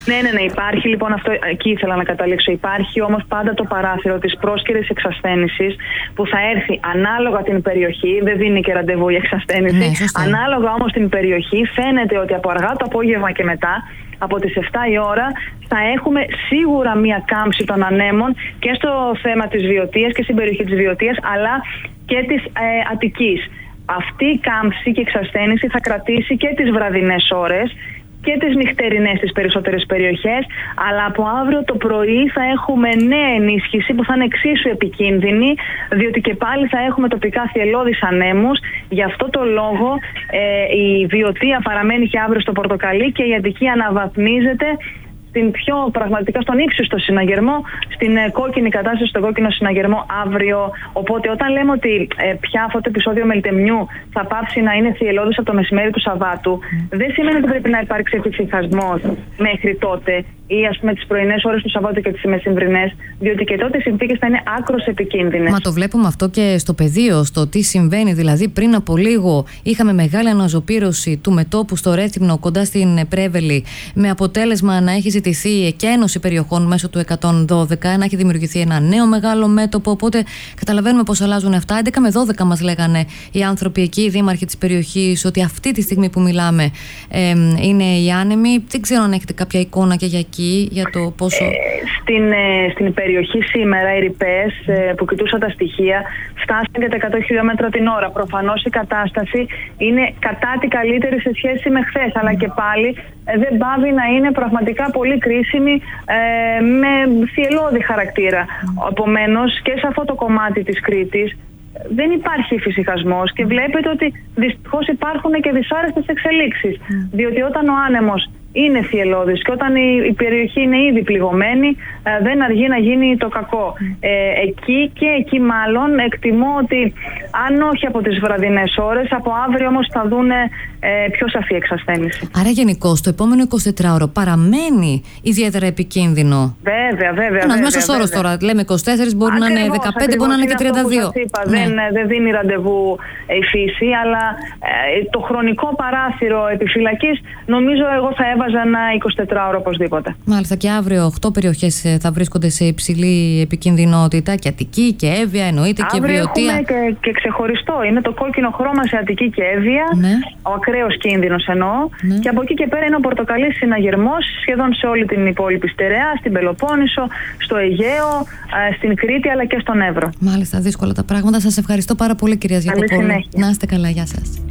Ναι, υπάρχει λοιπόν αυτό, εκεί ήθελα να καταλήξω. Υπάρχει όμως πάντα το παράθυρο της πρόσκαιρης εξασθένησης που θα έρθει ανάλογα την περιοχή, δεν δίνει και ραντεβού η εξασθένηση. Ναι, ανάλογα όμως την περιοχή, φαίνεται ότι από αργά το απόγευμα και μετά, από τις 7 η ώρα, θα έχουμε σίγουρα μία κάμψη των ανέμων και στο θέμα της Βιωτίας και στην περιοχή της Βιωτίας, αλλά και της Αττικής. Αυτή η κάμψη και η εξασθένηση θα κρατήσει και τις βραδινές ώρες και τις νυχτερινές στις περισσότερες περιοχές, αλλά από αύριο το πρωί θα έχουμε νέα ενίσχυση που θα είναι εξίσου επικίνδυνη, διότι και πάλι θα έχουμε τοπικά θυελλώδεις ανέμους. Γι' αυτό το λόγο η Βιωτία παραμένει και αύριο στο πορτοκαλί και η Αττική αναβαθμίζεται πραγματικά στον ύψιστο συναγερμό, στην κόκκινη κατάσταση, στον κόκκινο συναγερμό αύριο. Οπότε όταν λέμε ότι πια αυτό το επεισόδιο μελτεμιού θα πάψει να είναι θυελλώδης από το μεσημέρι του Σαββάτου, δεν σημαίνει ότι πρέπει να υπάρξει εφησυχασμός μέχρι τότε ή ας πούμε τις πρωινές ώρες του Σαββάτου και τις μεσημβρινές, διότι και τότε οι συνθήκες θα είναι άκρως επικίνδυνες. Μα το βλέπουμε αυτό και στο πεδίο, στο τι συμβαίνει. Δηλαδή, πριν από λίγο είχαμε μεγάλη αναζωπήρωση του μετώπου στο Ρέθυμνο κοντά στην Πρέβελη, με αποτέλεσμα να έχει ζητηθεί εκένωση περιοχών μέσω του 112, να έχει δημιουργηθεί ένα νέο μεγάλο μέτωπο. Οπότε καταλαβαίνουμε πώς αλλάζουν αυτά. 11 με 12 μας λέγανε οι άνθρωποι εκεί, οι δήμαρχοι της περιοχής, ότι αυτή τη στιγμή που μιλάμε είναι οι άνεμοι. Δεν ξέρω αν έχετε κάποια εικόνα και για εκεί. Για το πόσο... Στην περιοχή σήμερα οι ρηπές που κοιτούσα τα στοιχεία φτάσαν και τα 100 χιλιόμετρα την ώρα. Προφανώς η κατάσταση είναι κατά τη καλύτερη σε σχέση με χθες, αλλά και πάλι δεν πάβει να είναι πραγματικά πολύ κρίσιμη με θυελλώδη χαρακτήρα. Επομένως και σε αυτό το κομμάτι της Κρήτης δεν υπάρχει εφησυχασμός και βλέπετε ότι δυστυχώς υπάρχουν και δυσάρεστες εξελίξεις. Διότι όταν ο άνεμος είναι θυελλώδης και όταν η περιοχή είναι ήδη πληγωμένη, δεν αργεί να γίνει το κακό. Εκεί μάλλον εκτιμώ ότι αν όχι από τις βραδινές ώρες, από αύριο όμως θα δούνε πιο σαφή εξασθένηση. Άρα γενικώς το επόμενο 24ωρο παραμένει ιδιαίτερα επικίνδυνο. Βέβαια. Ένας μέσος όρος τώρα, λέμε 24, μπορεί να είναι 15, μπορεί να είναι και 32. Δεν δίνει ραντεβού η φύση, αλλά το χρονικό παράθυρο επιφυλακής νομίζω εγώ θα έβαζα ένα 24ωρο οπωσδήποτε. Μάλιστα, και αύριο 8 περιοχές θα βρίσκονται σε υψηλή επικινδυνότητα, και Αττική και Εύβοια, εννοείται, αύριο και Βιωτία. Έχουμε και ξεχωριστό. Είναι το κόκκινο χρώμα σε Αττική και Εύβοια, ο ακραίος κίνδυνος εννοώ. Και από εκεί και πέρα είναι ο πορτοκαλής συναγερμός σχεδόν σε όλη την υπόλοιπη στερεά, στην Πελοπόννησο, στο Αιγαίο, στην Κρήτη αλλά και στον Εύρο. Μάλιστα, δύσκολα τα πράγματα. Σας ευχαριστώ πάρα πολύ, κυρία Γιακοπούλου. Να είστε καλά, γεια σας.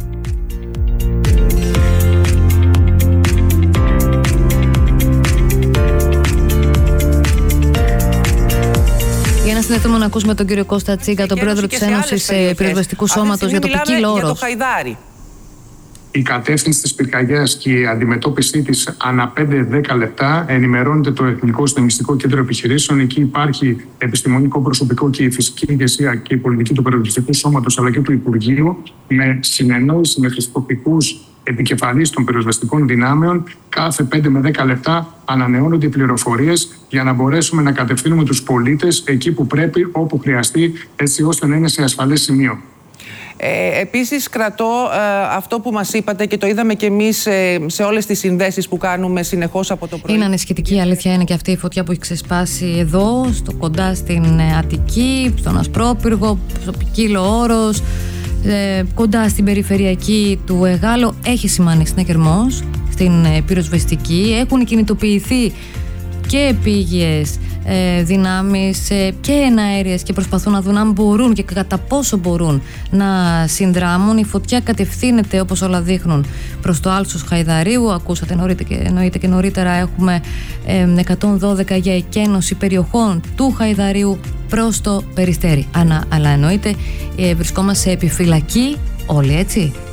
Για να συνδεθούμε να ακούσουμε τον κύριο Κώστα Τσίγκα, τον πρόεδρο της Ένωσης Πυροσβεστικού Σώματος, για το ποικίλο όρος. Για το Χαϊδάρι. Η κατεύθυνση της πυρκαγιάς και η αντιμετώπιση της ανά 5-10 λεπτά ενημερώνεται το Εθνικό Συντονιστικό Κέντρο Επιχειρήσεων. Εκεί υπάρχει επιστημονικό προσωπικό και η φυσική ηγεσία και η πολιτική του Πυροσβεστικού Σώματος αλλά και του Υπουργείου, με συνεννόηση με τους τοπικούς επικεφαλής των πυροσβεστικών δυνάμεων. Κάθε 5 με 10 λεπτά ανανεώνονται οι πληροφορίες για να μπορέσουμε να κατευθύνουμε τους πολίτες εκεί που πρέπει, όπου χρειαστεί, έτσι ώστε να είναι σε ασφαλές σημείο. Επίσης κρατώ αυτό που μας είπατε και το είδαμε και εμείς σε όλες τις συνδέσεις που κάνουμε συνεχώς από το πρωί. Είναι ανησυχητική, η αλήθεια είναι, και αυτή η φωτιά που έχει ξεσπάσει εδώ, κοντά στην Αττική, στον Ασπρόπυργο, στο ποικίλο όρος, κοντά στην περιφερειακή του Εγάλο. Έχει σημάνει συναγερμός στην πυροσβεστική. Έχουν κινητοποιηθεί και επίγειες δυνάμεις και εναέριες και προσπαθούν να δουν αν μπορούν και κατά πόσο μπορούν να συνδράμουν. Η φωτιά κατευθύνεται, όπως όλα δείχνουν, προς το άλσος Χαϊδαρίου. Ακούσατε εννοείται και νωρίτερα έχουμε 112 για εκένωση περιοχών του Χαϊδαρίου προς το Περιστέρι. Αλλά εννοείται βρισκόμαστε σε επιφυλακή όλοι, έτσι.